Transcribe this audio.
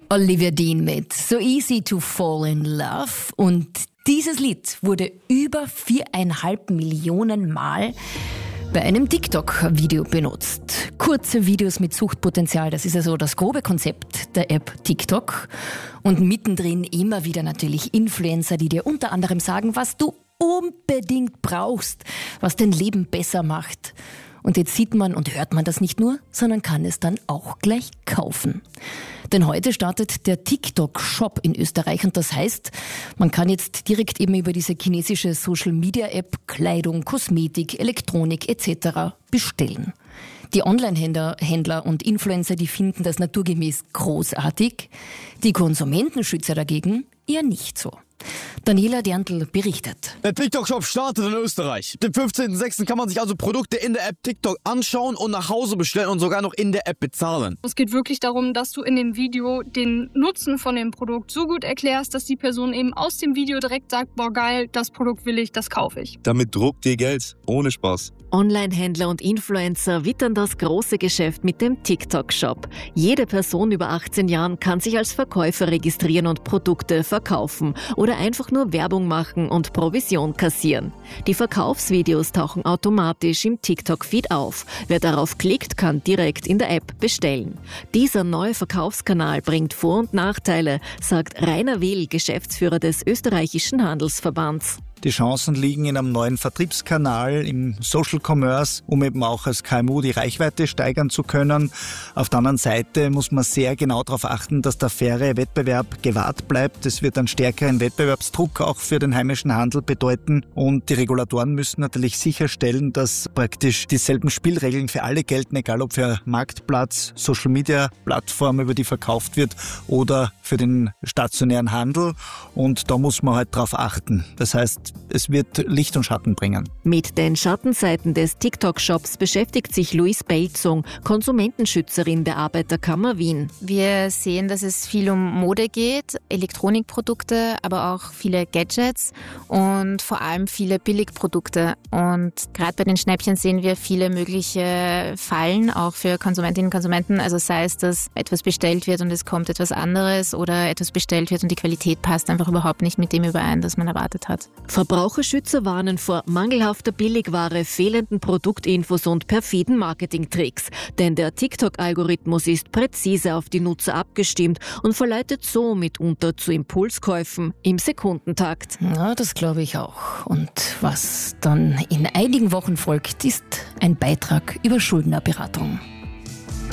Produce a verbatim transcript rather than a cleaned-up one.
Olivia Dean mit So Easy to Fall in Love. Und dieses Lied wurde über viereinhalb Millionen Mal bei einem TikTok-Video benutzt. Kurze Videos mit Suchtpotenzial, das ist also das grobe Konzept der App TikTok. Und mittendrin immer wieder natürlich Influencer, die dir unter anderem sagen, was du unbedingt brauchst, was dein Leben besser macht. Und jetzt sieht man und hört man das nicht nur, sondern kann es dann auch gleich kaufen. Denn heute startet der TikTok-Shop in Österreich und das heißt, man kann jetzt direkt eben über diese chinesische Social-Media-App Kleidung, Kosmetik, Elektronik et cetera bestellen. Die Online-Händler Händler und Influencer, die finden das naturgemäß großartig, die Konsumentenschützer dagegen eher nicht so. Daniela Derntl berichtet. Der TikTok-Shop startet in Österreich. Dem fünfzehnten sechsten kann man sich also Produkte in der App TikTok anschauen und nach Hause bestellen und sogar noch in der App bezahlen. Es geht wirklich darum, dass du in dem Video den Nutzen von dem Produkt so gut erklärst, dass die Person eben aus dem Video direkt sagt, boah geil, das Produkt will ich, das kaufe ich. Damit druckt ihr Geld, ohne Spaß. Online-Händler und Influencer wittern das große Geschäft mit dem TikTok-Shop. Jede Person über achtzehn Jahren kann sich als Verkäufer registrieren und Produkte verkaufen oder einfach nur Werbung machen und Provision kassieren. Die Verkaufsvideos tauchen automatisch im TikTok-Feed auf. Wer darauf klickt, kann direkt in der App bestellen. Dieser neue Verkaufskanal bringt Vor- und Nachteile, sagt Rainer Will, Geschäftsführer des österreichischen Handelsverbands. Die Chancen liegen in einem neuen Vertriebskanal, im Social Commerce, um eben auch als K M U die Reichweite steigern zu können. Auf der anderen Seite muss man sehr genau darauf achten, dass der faire Wettbewerb gewahrt bleibt. Das wird einen stärkeren Wettbewerbsdruck auch für den heimischen Handel bedeuten. Und die Regulatoren müssen natürlich sicherstellen, dass praktisch dieselben Spielregeln für alle gelten, egal ob für Marktplatz, Social Media Plattform, über die verkauft wird, oder für den stationären Handel. Und da muss man halt drauf achten. Das heißt, es wird Licht und Schatten bringen. Mit den Schattenseiten des TikTok-Shops beschäftigt sich Luis Belzung, Konsumentenschützerin der Arbeiterkammer Wien. Wir sehen, dass es viel um Mode geht, Elektronikprodukte, aber auch viele Gadgets und vor allem viele Billigprodukte. Und gerade bei den Schnäppchen sehen wir viele mögliche Fallen, auch für Konsumentinnen und Konsumenten. Also sei es, dass etwas bestellt wird und es kommt etwas anderes oder etwas bestellt wird und die Qualität passt einfach überhaupt nicht mit dem überein, das man erwartet hat. Verbraucherschützer warnen vor mangelhafter Billigware, fehlenden Produktinfos und perfiden Marketingtricks. Denn der TikTok-Algorithmus ist präzise auf die Nutzer abgestimmt und verleitet so mitunter zu Impulskäufen im Sekundentakt. Ja, das glaube ich auch. Und was dann in einigen Wochen folgt, ist ein Beitrag über Schuldnerberatung.